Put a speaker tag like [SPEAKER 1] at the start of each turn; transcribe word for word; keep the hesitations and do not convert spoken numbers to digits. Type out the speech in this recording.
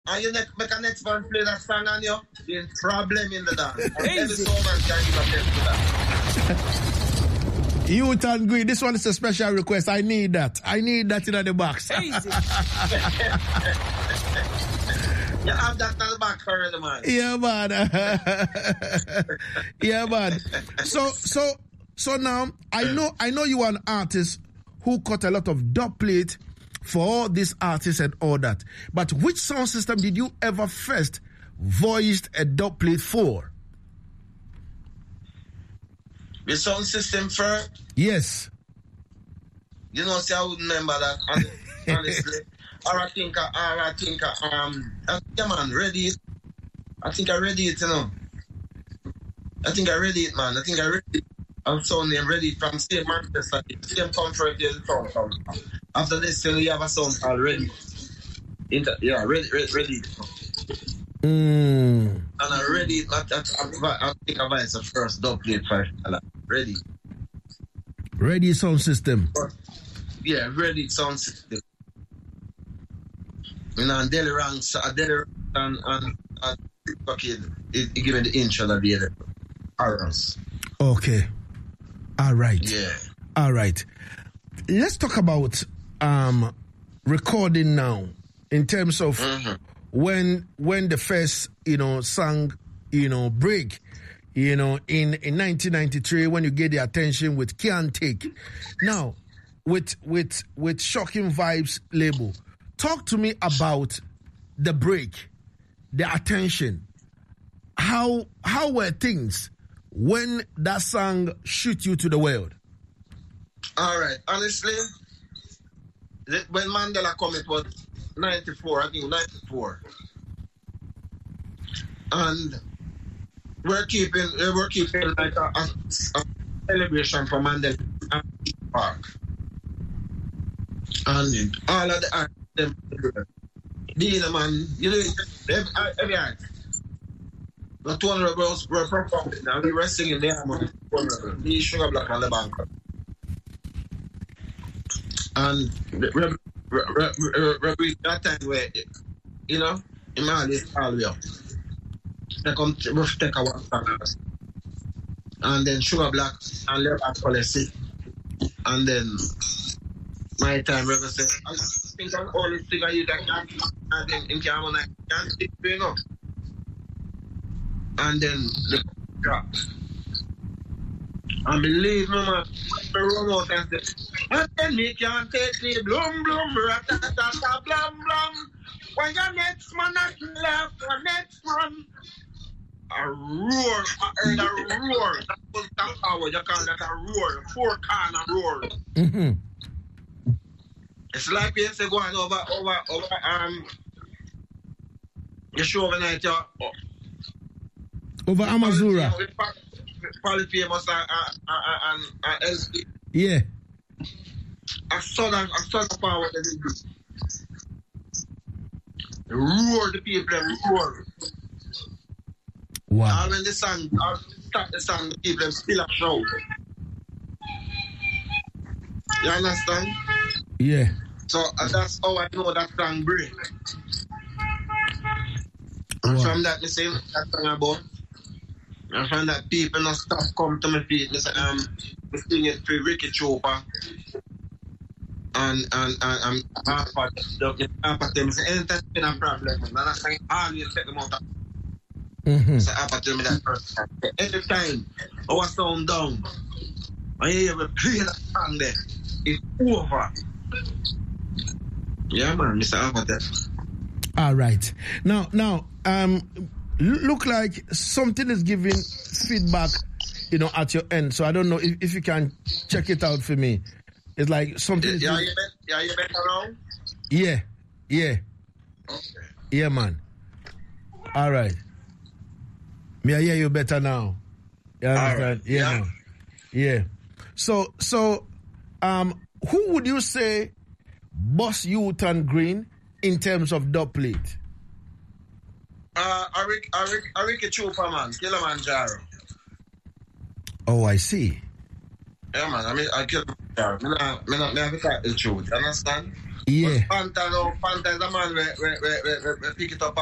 [SPEAKER 1] And you make, make a next man play that song on you, there's problem in the dance. And every song man can give a test to that.
[SPEAKER 2] Youth and Green, this one is a special request. I need that. I need that in the box.
[SPEAKER 1] You have that in the back already, man.
[SPEAKER 2] Yeah, man. Yeah, man. So, so, so now I know, I know you are an artist who cut a lot of dub plate for all these artists and all that. But which sound system did you ever first voiced a dub plate for?
[SPEAKER 1] The sound system first?
[SPEAKER 2] Yes.
[SPEAKER 1] You know, see, I would remember that, honestly. Or I think, or I think, um, yeah, man, ready it. I think I ready it, you know. I think I ready it, man. I think I ready it. I'm sound name ready from same Manchester, same comfort as the sound from. After this, you have a sound called ready. Inter- yeah, ready, ready, ready.
[SPEAKER 2] Mm.
[SPEAKER 1] And I ready it. I, I, I think I buy the first dub plate for ready.
[SPEAKER 2] Ready sound system.
[SPEAKER 1] Yeah, ready sound system. You know, and Delhi ranks, uh, Delhi and, and, and okay, it, it give me the intro that the other arrows.
[SPEAKER 2] Okay. All right.
[SPEAKER 1] Yeah.
[SPEAKER 2] All right. Let's talk about um, recording now in terms of mm-hmm. when when the first, you know, song, you know, break, you know, in, in nineteen ninety-three when you get the attention with Can't Take. Now, with with with Shocking Vibes label. Talk to me about the break, the attention. How how were things when that song shoot you to the world?
[SPEAKER 1] All right, honestly, when Mandela come, it was ninety-four, I think ninety-four, and we're keeping we're keeping like a, a, a celebration for Mandela Park, and all of the. Them, the man, you know, every, every act. The two hundred girls were performing, and we were singing there. Me, Sugar Black, and the bank. And we that time where, you know, in my list, all the way up. They come to take a one and then Sugar Black and Leopard Policy, and then my time, Reverend said, I think I'm all this thing I use that can't in Cameron, I can't stick to enough. And then the drop. And believe me, man, I run out and say, and then me can't take me, bloom, bloom, ratatata, blum, blum. When your next man at left, your next one. A roar, I heard a roar. That was that power, you call that a roar, four corner roar.
[SPEAKER 2] Mm-hmm.
[SPEAKER 1] It's like we say going over, over, over, um, the show overnight, yeah.
[SPEAKER 2] Over Amazura.
[SPEAKER 1] Probably famous and, and, and L C.
[SPEAKER 2] Yeah.
[SPEAKER 1] I saw that, I saw the power that they do. They roar, the people, they roar.
[SPEAKER 2] Wow.
[SPEAKER 1] And when the song, I start the song, the people, them still a shout. You understand?
[SPEAKER 2] Yeah.
[SPEAKER 1] So uh, that's how I know that song break. And
[SPEAKER 2] wow.
[SPEAKER 1] from that, I say that song about. And from that, people not stop come to my feet. They say, um, we sing it for Ricky Chopper. And, and, and, and half of them say, anytime you have a problem, and I say, always take them out of.
[SPEAKER 2] Mm-hmm.
[SPEAKER 1] So half of them that first time. Every time, our sound down, and you ever play that song there, it's over. Yeah, man, Mister Alpha.
[SPEAKER 2] All right. Now, now, um, look like something is giving feedback, you know, at your end. So I don't know if, if you can check it out for me. It's like something.
[SPEAKER 1] Yeah,
[SPEAKER 2] is
[SPEAKER 1] you bet, yeah, you better now?
[SPEAKER 2] Yeah, yeah.
[SPEAKER 1] Okay.
[SPEAKER 2] Yeah, man. All right. Me, I hear you better now. You understand?
[SPEAKER 1] Right.
[SPEAKER 2] Yeah,
[SPEAKER 1] Yeah.
[SPEAKER 2] no. Yeah. So, so, um, who would you say boss Youth and Green in terms of dub plate?
[SPEAKER 1] Uh, Arik, Arik, Arik Chopper, man, Kilimanjaro.
[SPEAKER 2] Oh, I see.
[SPEAKER 1] Yeah, man, I mean, I Kilimanjaro. I mean, I, I, I have to talk the truth, you understand?
[SPEAKER 2] Yeah.
[SPEAKER 1] But Fanta, no, Fanta is the man we, we, we, we, we pick it up